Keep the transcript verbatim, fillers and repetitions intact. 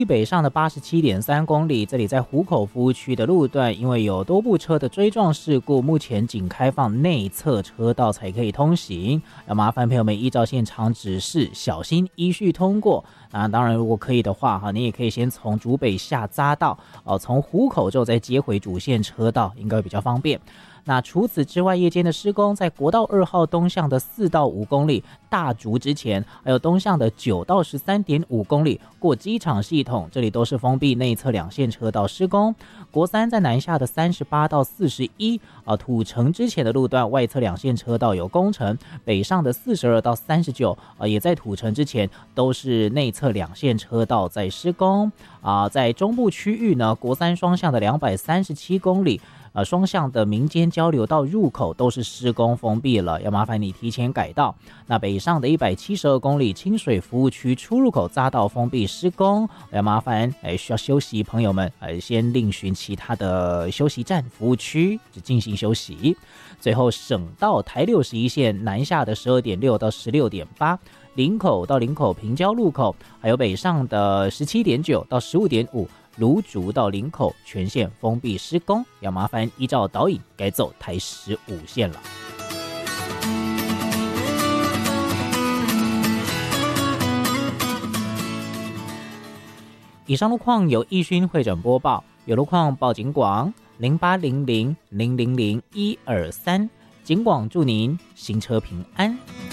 北上的八十七点三公里，这里在湖口服务区的路段，因为有多部车的追撞事故，目前仅开放内侧车道才可以通行，要麻烦朋友们依照现场指示，小心依序通过。那当然，如果可以的话，哈，你也可以先从竹北下匝道，哦，从湖口之后再接回主线车道，应该会比较方便。那除此之外，夜间的施工在国道二号东向的四到五公里大竹之前，还有东向的九到十三点五公里过机场系统，这里都是封闭内侧两线车道施工。国三在南下的三十八到四十一啊土城之前的路段外侧两线车道有工程，北上的四十二到三十九啊也在土城之前都是内侧两线车道在施工啊。在中部区域呢，国三双向的两百三十七公里。呃，双向的民间交流道入口都是施工封闭了，要麻烦你提前改道。那北上的一百七十二公里清水服务区出入口匝道封闭施工，要麻烦哎需要休息朋友们哎先另寻其他的休息站服务区进行休息。最后，省道台六十一线南下的十二点六到十六点八。林口到林口平交路口，还有北上的十七点九到十五点五。芦竹到林口全线封闭施工，要麻烦依照导引改走台十五线了。以上路况由义勋会诊播报，有路况报警广零八零零零零零一二三，警广祝您行车平安。